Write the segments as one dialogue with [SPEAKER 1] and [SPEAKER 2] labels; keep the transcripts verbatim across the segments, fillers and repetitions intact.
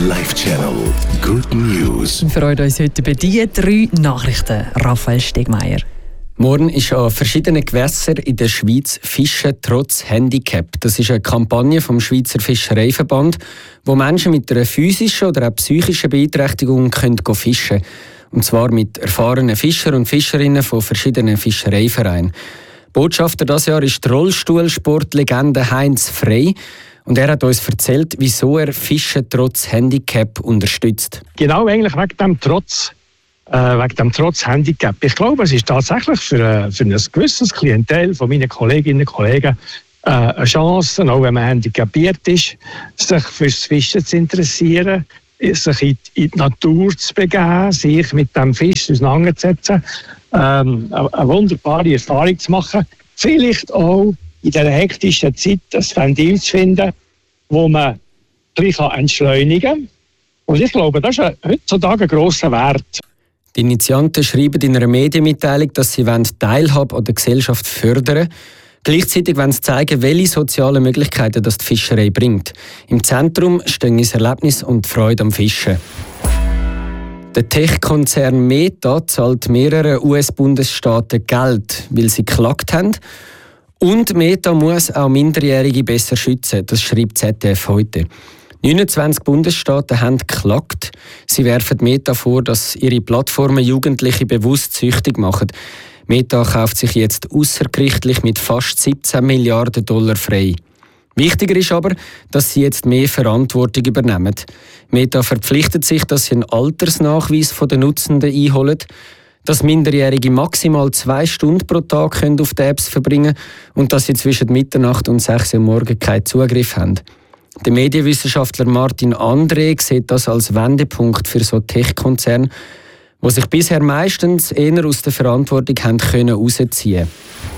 [SPEAKER 1] Live Channel Good News.
[SPEAKER 2] Wir freuen uns heute über die drei Nachrichten. Raphael Stegmeier.
[SPEAKER 3] Morgen ist an verschiedenen Gewässern in der Schweiz Fischen trotz Handicap. Das ist eine Kampagne vom Schweizer Fischereiverband, wo Menschen mit einer physischen oder auch psychischen Beeinträchtigung können fischen können. Und zwar mit erfahrenen Fischern und Fischerinnen von verschiedenen Fischereivereinen. Botschafter dieses Jahr ist die Rollstuhlsportlegende Heinz Frey. Und er hat uns erzählt, wieso er Fischen trotz Handicap unterstützt.
[SPEAKER 4] Genau eigentlich wegen dem Trotz, äh, wegen dem Trotz Handicap. Ich glaube, es ist tatsächlich für, äh, für ein gewisses Klientel von meinen Kolleginnen und Kollegen äh, eine Chance, auch wenn man handicapiert ist, sich fürs Fischen zu interessieren, sich in die, in die Natur zu begeben, sich mit dem Fisch auseinanderzusetzen, ähm, eine wunderbare Erfahrung zu machen. Vielleicht auch in dieser hektischen Zeit ein Ventil zu finden, wo man gleich entschleunigen kann. Und ich glaube, das ist heutzutage ein grosser Wert.
[SPEAKER 3] Die Initianten schreiben in einer Medienmitteilung, dass sie die Teilhabe an der Gesellschaft fördern wollen. Gleichzeitig wollen sie zeigen, welche sozialen Möglichkeiten das die Fischerei bringt. Im Zentrum stehen das Erlebnis und die Freude am Fischen. Der Tech-Konzern Meta zahlt mehreren U S-Bundesstaaten Geld, weil sie geklagt haben. Und Meta muss auch Minderjährige besser schützen, das schreibt Z D F heute. neunundzwanzig Bundesstaaten haben geklagt. Sie werfen Meta vor, dass ihre Plattformen Jugendliche bewusst süchtig machen. Meta kauft sich jetzt außergerichtlich mit fast siebzehn Milliarden Dollar frei. Wichtiger ist aber, dass sie jetzt mehr Verantwortung übernehmen. Meta verpflichtet sich, dass sie einen Altersnachweis von den Nutzenden einholen, dass Minderjährige maximal zwei Stunden pro Tag auf die Apps verbringen können und dass sie zwischen Mitternacht und sechs Uhr morgens keinen Zugriff haben. Der Medienwissenschaftler Martin André sieht das als Wendepunkt für so Tech-Konzerne, die sich bisher meistens eher aus der Verantwortung haben können rausziehen.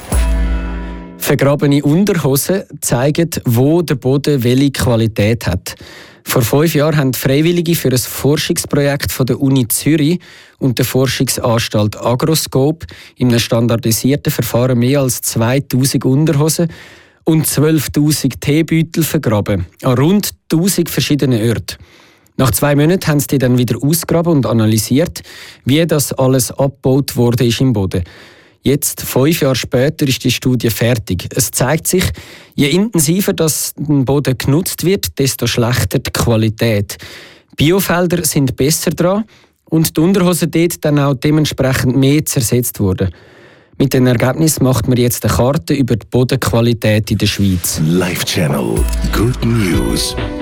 [SPEAKER 3] Vergrabene Unterhosen zeigen, wo der Boden welche Qualität hat. Vor fünf Jahren haben Freiwillige für ein Forschungsprojekt von der Uni Zürich und der Forschungsanstalt Agroscope in einem standardisierten Verfahren mehr als zweitausend Unterhosen und zwölftausend Teebeutel vergraben, an rund tausend verschiedenen Orten. Nach zwei Monaten haben sie die dann wieder ausgegraben und analysiert, wie das alles abgebaut wurde ist im Boden. Jetzt, fünf Jahre später, ist die Studie fertig. Es zeigt sich, je intensiver das der Boden genutzt wird, desto schlechter die Qualität. Biofelder sind besser dran und die Unterhosen dort dann auch dementsprechend mehr zersetzt worden. Mit dem Ergebnis macht man jetzt eine Karte über die Bodenqualität in der Schweiz.
[SPEAKER 1] Live Channel Good News.